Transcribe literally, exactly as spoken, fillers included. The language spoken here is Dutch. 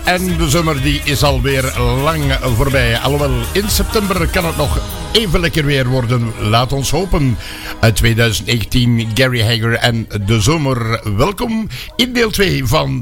En de zomer die is alweer lang voorbij. Alhoewel, in september kan het nog even lekker weer worden. Laat ons hopen. Uit twintig negentien, Gary Hager en de zomer. Welkom in deel twee van